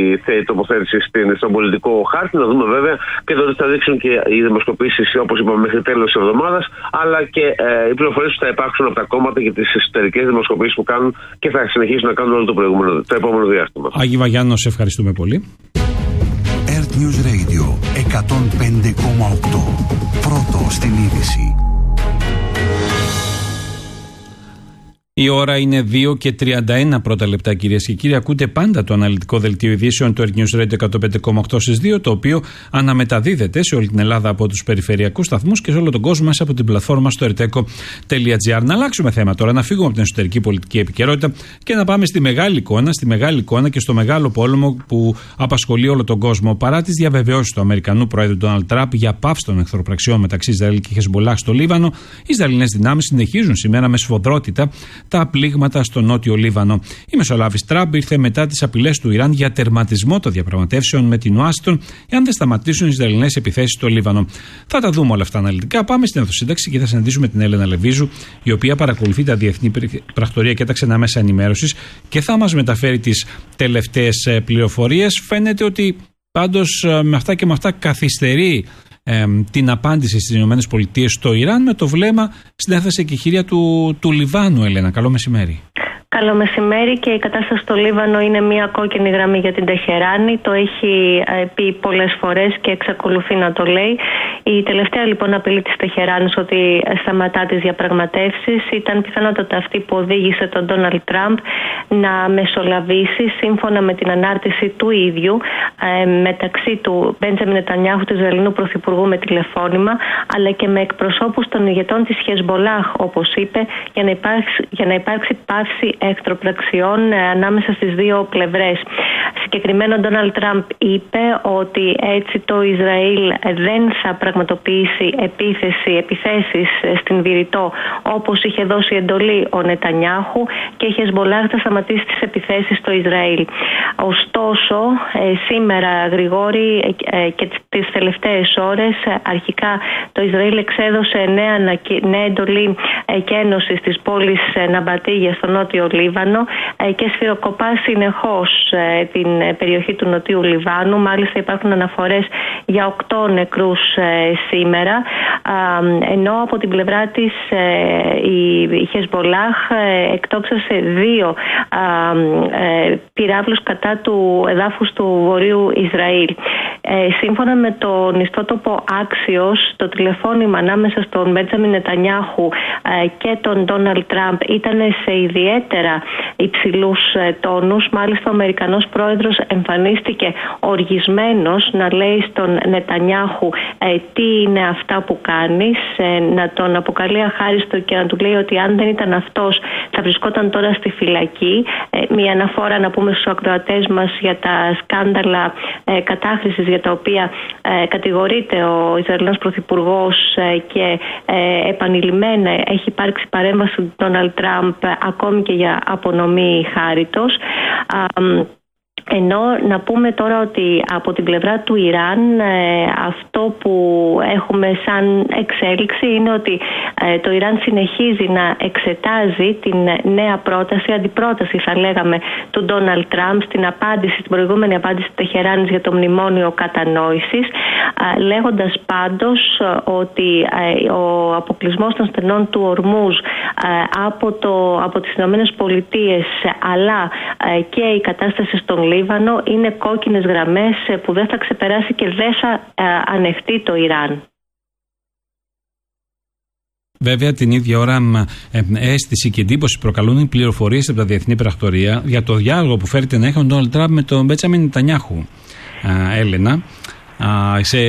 η τοποθέτηση στον πολιτικό χάρτη. Να δούμε βέβαια και τότε θα δείξουν και οι δημοσκοπήσεις, όπως είπαμε, μέχρι τέλος της εβδομάδας, αλλά και ε, οι πληροφορίες που θα υπάρξουν από τα κόμματα και τις εσωτερικές δημοσκοπήσεις που κάνουν και θα συνεχίσουν να κάνουν όλο το, προηγούμενο, το επόμενο διάστημα. Άγη Βαγιάννο, σε ευχαριστούμε πολύ. Earth News Radio εκατόν πέντε κόμμα οκτώ. Πρώτο στην είδηση. Η ώρα είναι δύο και τριάντα ένα πρώτα λεπτά, κυρίες και κύριοι. Ακούτε πάντα το αναλυτικό δελτίο ειδήσεων του Earth News Radio εκατόν πέντε κόμμα οκτώ στις δύο, το οποίο αναμεταδίδεται σε όλη την Ελλάδα από τους περιφερειακούς σταθμούς και σε όλο τον κόσμο μέσα από την πλατφόρμα στο ερτέκο τελεία τζι άρ. Να αλλάξουμε θέμα τώρα, να φύγουμε από την εσωτερική πολιτική επικαιρότητα και να πάμε στη μεγάλη εικόνα, στη μεγάλη εικόνα και στο μεγάλο πόλεμο που απασχολεί όλο τον κόσμο. Παρά τις διαβεβαιώσεις του Αμερικανού Πρόεδρου Ντόναλντ Τραμπ για πάυση των εχθροπραξιών μεταξύ Ισραήλ και Χεσμολάχ στο Λίβανο, οι Ισραηλινές δυνάμεις συνεχίζουν σήμερα με σφοδρότητα τα πλήγματα στο νότιο Λίβανο. Η μεσολάβηση Τραμπ ήρθε μετά τις απειλές του Ιράν για τερματισμό των διαπραγματεύσεων με την Ουάσιγκτον, εάν δεν σταματήσουν οι Ισραηλινές επιθέσεις στο Λίβανο. Θα τα δούμε όλα αυτά αναλυτικά. Πάμε στην αυτοσύνταξη και θα συναντήσουμε την Έλενα Λεβίζου, η οποία παρακολουθεί τα διεθνή πρακτορία και τα ξενά μέσα ενημέρωσης και θα μας μεταφέρει τις τελευταίες πληροφορίες. Φαίνεται ότι πάντως με αυτά και με αυτά καθυστερεί Ε, την απάντηση στις ΗΠΑ στο Ιράν, με το βλέμμα στην έθεση εκεχηρία του, του Λιβάνου. Έλενα, καλό μεσημέρι. Καλό μεσημέρι. Και η κατάσταση στο Λίβανο είναι μια κόκκινη γραμμή για την Τεχεράνη. Το έχει ε, πει πολλές φορές και εξακολουθεί να το λέει. Η τελευταία λοιπόν απειλή της Τεχεράνης ότι σταματά τις διαπραγματεύσεις ήταν πιθανότατα αυτή που οδήγησε τον Ντόναλντ Τραμπ να μεσολαβήσει, σύμφωνα με την ανάρτηση του ίδιου, ε, μεταξύ του Μπέντζαμιν Νετανιάχου, του Ισραηλινού Πρωθυπουργού, με τηλεφώνημα, αλλά και με εκπροσώπους των ηγετών της Χεσμολάχ, όπως είπε, για να υπάρξει, για να υπάρξει πάυση εχθροπραξιών ε, ανάμεσα στις δύο πλευρές. Συγκεκριμένα ο Ντόναλντ Τραμπ είπε ότι έτσι το Ισραήλ δεν θα πραγματοποιήσει επίθεση, επιθέσεις στην Βηρητό όπως είχε δώσει εντολή ο Νετανιάχου, και η Χεσμπολάχ θα σταματήσει τις επιθέσεις στο Ισραήλ. Ωστόσο, σήμερα, Γρηγόρη, και τις τελευταίες ώρες, αρχικά το Ισραήλ εξέδωσε νέα, νέα εντολή εκένωσης της πόλης Ναμπατίγια στο νότιο Λίβανο και σφυροκοπά συνεχώς την περιοχή του νοτιού Λιβάνου. Μάλιστα υπάρχουν αναφορές για οκτώ νεκρούς σήμερα, ενώ από την πλευρά της η Χεσμπολάχ εκτόξασε δύο πυράβλους κατά του εδάφους του Βορείου Ισραήλ. Σύμφωνα με τον ιστότοπο Axios, το τηλεφώνημα ανάμεσα στον Μπέντζαμιν Νετανιάχου και τον Ντόναλντ Τραμπ ήταν σε ιδιαίτερα υψηλούς τόνους. Μάλιστα, ο Αμερικανός πρόεδρος εμφανίστηκε οργισμένος να λέει στον Νετανιάχου τι είναι αυτά που κάνεις, να τον αποκαλεί αχάριστο και να του λέει ότι αν δεν ήταν αυτός θα βρισκόταν τώρα στη φυλακή. Μια αναφορά, να πούμε στους ακροατές μας, για τα σκάνδαλα κατάχρησης για τα οποία κατηγορείται ο Ισραηλινός Πρωθυπουργός και επανειλημμένα έχει υπάρξει παρέμβαση του Ντόναλντ Τραμπ ακόμη και για απονομή χάριτος. Ενώ να πούμε τώρα ότι από την πλευρά του Ιράν ε, αυτό που έχουμε σαν εξέλιξη είναι ότι ε, το Ιράν συνεχίζει να εξετάζει την νέα πρόταση, αντιπρόταση θα λέγαμε, του Ντόναλντ Τραμπ στην απάντηση, στην προηγούμενη απάντηση του Τεχεράνης για το μνημόνιο κατανόησης, ε, λέγοντας πάντως ότι ε, ο αποκλεισμός των στενών του Ορμούζ ε, από, το, από τις Ηνωμένες Πολιτείες αλλά ε, και η κατάσταση στον Λίβανο είναι κόκκινες γραμμές που δεν θα ξεπεράσει και δεν θα ανεχτεί το Ιράν. Βέβαια, την ίδια ώρα αίσθηση και εντύπωση προκαλούν οι πληροφορίες από τα διεθνή πρακτορία για το διάλογο που φέρεται να έχει ο Ντόναλντ Τραμπ με τον Μπέντζαμιν Νετανιάχου. Έλενα, σε,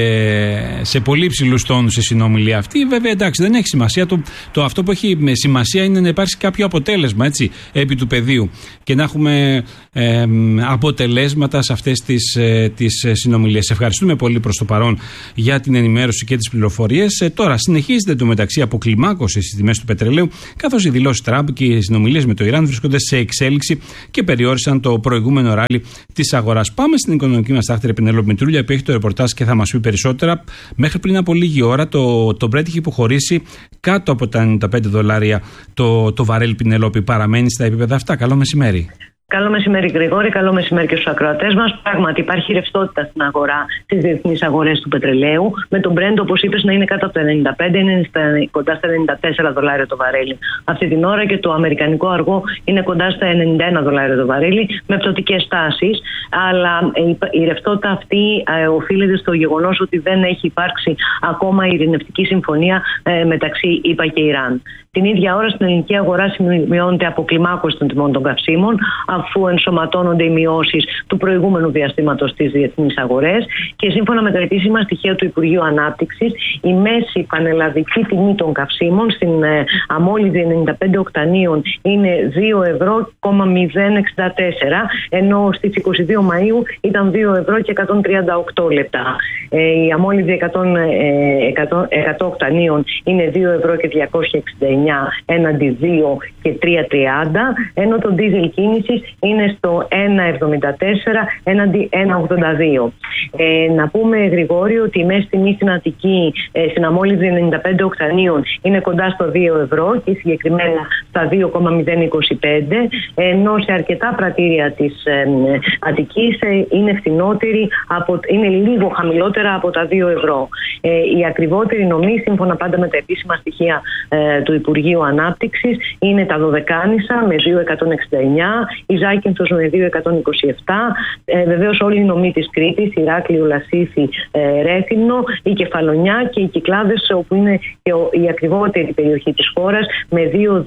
σε πολύ ψηλούς τόνους η συνομιλία αυτή. Βέβαια, εντάξει, δεν έχει σημασία. Το, το αυτό που έχει σημασία είναι να υπάρξει κάποιο αποτέλεσμα, έτσι, επί του πεδίου και να έχουμε ε, αποτελέσματα σε αυτές τις, ε, τις συνομιλίες. Ευχαριστούμε πολύ προς το παρόν για την ενημέρωση και τις πληροφορίες. Ε, τώρα συνεχίζεται το μεταξύ αποκλιμάκωση στις τιμές του πετρελαίου, καθώς οι δηλώσεις Τραμπ και οι συνομιλίες με το Ιράν βρίσκονται σε εξέλιξη και περιόρισαν το προηγούμενο ράλι της αγοράς. Πάμε στην οικονομική μας τάχτηρη Πενέλοπη Μητρούλια που έχει το ρεπορτάζ και θα μας πει περισσότερα. Μέχρι πριν από λίγη ώρα το, το Brent είχε υποχωρήσει κάτω από τα ενενήντα πέντε δολάρια το, το βαρέλ. Πινελόπη, παραμένει στα επίπεδα αυτά. Καλό μεσημέρι. Καλό μεσημέρι, Γρηγόρη. Καλό μεσημέρι και στους ακροατές μας. Πράγματι, υπάρχει ρευστότητα στην αγορά, στις διεθνείς αγορές του πετρελαίου. Με τον Brent, όπως είπες, να είναι κάτω από τα ενενήντα πέντε, είναι στα, κοντά στα ενενήντα τέσσερα δολάρια το βαρέλι αυτή την ώρα, και το αμερικανικό αργό είναι κοντά στα ενενήντα ένα δολάρια το βαρέλι, με πτωτικές τάσεις. Αλλά η, η ρευστότητα αυτή ε, οφείλεται στο γεγονός ότι δεν έχει υπάρξει ακόμα ειρηνευτική συμφωνία ε, μεταξύ ΗΠΑ και Ιράν. Την ίδια ώρα στην ελληνική αγορά σημειώνεται αποκλιμάκωση των τιμών των καυσίμων, αφού ενσωματώνονται οι μειώσεις του προηγούμενου διαστήματος στις διεθνείς αγορές, και σύμφωνα με τα επίσημα στοιχεία του Υπουργείου Ανάπτυξης, η μέση πανελλαδική τιμή των καυσίμων στην ε, αμόλυδη ενενήντα πέντε οκτανίων είναι δύο ευρώ και μηδέν εξήντα τέσσερα, ενώ στις είκοσι δύο Μαΐου ήταν δύο ευρώ και εκατόν τριάντα οκτώ λεπτά. Ε, η αμόλυδη εκατό, εκατό, εκατό οκτανίων είναι δύο ευρώ και διακόσια εξήντα εννιά έναντι δύο και τρία τριάντα, ενώ το ντίζελ κίνησης είναι στο ένα εβδομήντα τέσσερα έναντι ένα ογδόντα δύο. Ε, να πούμε, Γρηγόρη, ότι η μέση τιμή στην Αττική, ε, στην αμόλυδη ενενήντα πέντε οκτανίων, είναι κοντά στο δύο ευρώ και συγκεκριμένα στα δύο κόμμα μηδέν είκοσι πέντε, ενώ σε αρκετά πρατήρια της ε, Αττικής ε, είναι φθηνότερη, από, είναι λίγο χαμηλότερα από τα δύο ευρώ. Ε, η ακριβότερη νομή, σύμφωνα πάντα με τα επίσημα στοιχεία ε, του Υπουργείου Ανάπτυξης, είναι τα Δωδεκάνησα με δύο εκατόν εξήντα εννιά, η Ζάκυνθος με δύο εκατόν είκοσι επτά, ε, βεβαίως όλοι οι νομοί της Κρήτης, Ηράκλειο, Λασίθι, ε, Ρέθυμνο, η Κεφαλονιά και οι Κυκλάδες, όπου είναι και ο, η ακριβότερη περιοχή της χώρας, με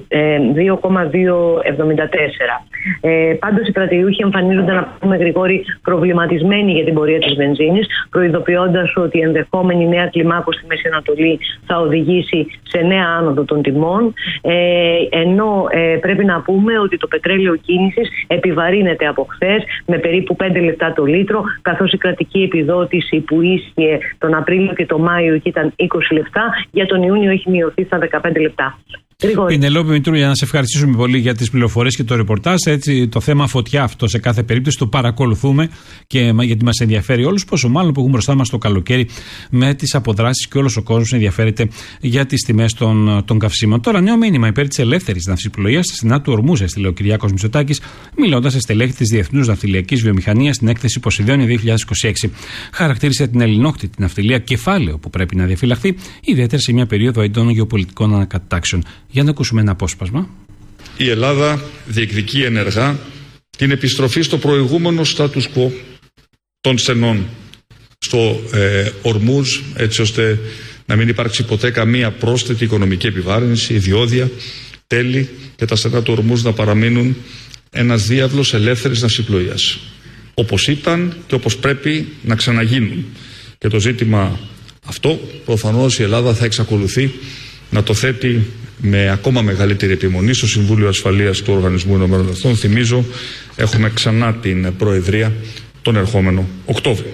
δύο κόμμα διακόσια εβδομήντα τέσσερα. Ε, πάντως οι πρατηριούχοι εμφανίζονται, να πούμε, Γρηγόρη, προβληματισμένοι για την πορεία της βενζίνης, προειδοποιώντας ότι η ενδεχόμενη νέα κλιμάκωση στη Μέση Ανατολή θα οδηγήσει σε νέα άνοδο των τιμών, ε, ενώ ε, πρέπει να πούμε ότι το πετρέλαιο κίνησης επιβαρύνεται από χθες με περίπου πέντε λεπτά το λίτρο, καθώς η κρατική επιδότηση που ίσχυε τον Απρίλιο και τον Μάιο και ήταν είκοσι λεπτά, για τον Ιούνιο έχει μειωθεί στα δεκαπέντε λεπτά. Πινελόπη Μητρούλια, να σε ευχαριστήσουμε πολύ για τις πληροφορίες και το ρεπορτάζ. Έτσι, το θέμα φωτιά αυτό σε κάθε περίπτωση το παρακολουθούμε και γιατί μας ενδιαφέρει όλους. Πόσο μάλλον που έχουμε μπροστά μας το καλοκαίρι με τις αποδράσεις και όλος ο κόσμος ενδιαφέρεται για τις τιμές των, των καυσίμων. Τώρα, νέο μήνυμα υπέρ της ελεύθερης ναυσιπλοείας στη στενά του Ορμούζ, έστειλε ο Κυριάκος Μητσοτάκης, μιλώντας σε στελέχη της Διεθνούς Ναυτιλιακής Βιομηχανίας στην έκθεση Ποσειδόνια δύο χιλιάδες είκοσι έξι. Χαρακτήρισε την ελληνόχτητη ναυτιλία κεφάλαιο που πρέπει να διαφυλαχθεί, ιδιαίτερα σε μια περίοδο έντονων γεωπολιτικών ανακατάξεων. Για να ακούσουμε ένα απόσπασμα. Η Ελλάδα διεκδικεί ενεργά την επιστροφή στο προηγούμενο status quo των στενών στο ε, Ορμούζ, έτσι ώστε να μην υπάρξει ποτέ καμία πρόσθετη οικονομική επιβάρυνση, ιδιώδια, τέλη και τα στενά του Ορμούζ να παραμείνουν ένας διάβλος ελεύθερης ναυσιπλοείας. Όπως ήταν και όπως πρέπει να ξαναγίνουν. Και το ζήτημα αυτό προφανώς η Ελλάδα θα εξακολουθεί να το θέτει με ακόμα μεγαλύτερη επιμονή στο Συμβούλιο Ασφαλείας του Οργανισμού Ηνωμένων Εθνών. Θυμίζω, έχουμε ξανά την Προεδρία τον ερχόμενο Οκτώβριο.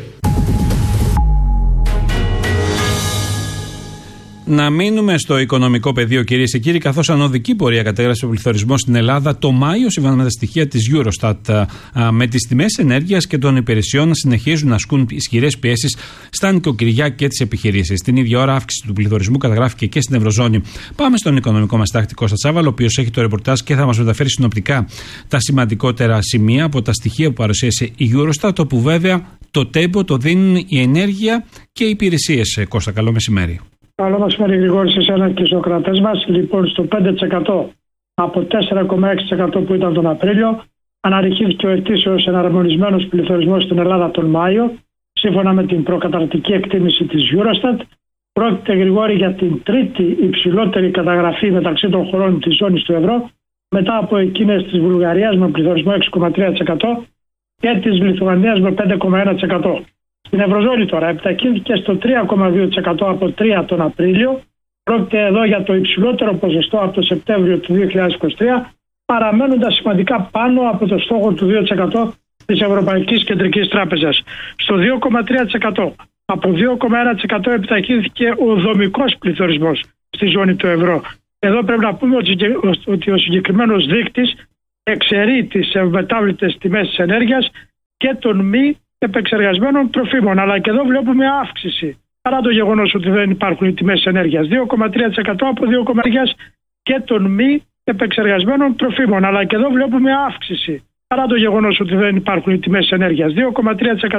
Να μείνουμε στο οικονομικό πεδίο, κυρίες και κύριοι, καθώς ανωδική πορεία κατέγραψε ο πληθωρισμός στην Ελλάδα το Μάιο, σύμφωνα με τα στοιχεία της Eurostat, με τις τιμές ενέργειας και των υπηρεσιών να συνεχίζουν να ασκούν ισχυρές πιέσεις στα νοικοκυριά και τις επιχειρήσεις. Την ίδια ώρα, αύξηση του πληθωρισμού καταγράφηκε και στην Ευρωζώνη. Πάμε στον οικονομικό μας τάκτη Κώστα Τσάβαλο, ο οποίος έχει το ρεπορτάζ και θα μας μεταφέρει συνοπτικά τα σημαντικότερα σημεία από τα στοιχεία που παρουσίασε η Eurostat, όπου βέβαια το τέμπο το δίνουν η ενέργεια και οι υπηρεσίες. Κώστα, καλό μεσημέρι. Καλό μεσημέρι, Γρηγόρη, σε εσένα και στους κρατές μας. Λοιπόν, στο πέντε τοις εκατό από τέσσερα κόμμα έξι τοις εκατό που ήταν τον Απρίλιο, αναρριχήθηκε ο ετήσιος εναρμονισμένος πληθωρισμός στην Ελλάδα τον Μάιο, σύμφωνα με την προκαταρκτική εκτίμηση της Eurostat. Πρόκειται, Γρηγόρη, για την τρίτη υψηλότερη καταγραφή μεταξύ των χωρών της ζώνης του ευρώ, μετά από εκείνες της Βουλγαρίας με πληθωρισμό έξι κόμμα τρία τοις εκατό και της Λιθουανίας με πέντε κόμμα ένα τοις εκατό. Στην Ευρωζώνη τώρα επιταχύνθηκε στο τρία κόμμα δύο τοις εκατό από τρία τον Απρίλιο. Πρόκειται εδώ για το υψηλότερο ποσοστό από το Σεπτέμβριο του δύο χιλιάδες είκοσι τρία, παραμένοντας σημαντικά πάνω από το στόχο του δύο τοις εκατό της Ευρωπαϊκής Κεντρικής Τράπεζας. Στο δύο κόμμα τρία τοις εκατό από δύο κόμμα ένα τοις εκατό επιταχύνθηκε ο δομικός πληθωρισμός στη ζώνη του ευρώ. Εδώ πρέπει να πούμε ότι ο συγκεκριμένος δείκτης εξαιρεί τις ευμετάβλητες τιμές της ενέργειας και των μη επεξεργασμένων τροφίμων. Αλλά και εδώ βλέπουμε αύξηση, παρά το γεγονός ότι δεν υπάρχουν οι τιμές ενέργειας. δύο κόμμα τρία τοις εκατό από δύο κόμμα ένα τοις εκατό και των μη επεξεργασμένων τροφίμων. Αλλά και εδώ βλέπουμε αύξηση, παρά το γεγονός ότι δεν υπάρχουν οι τιμές ενέργειας. δύο κόμμα τρία τοις εκατό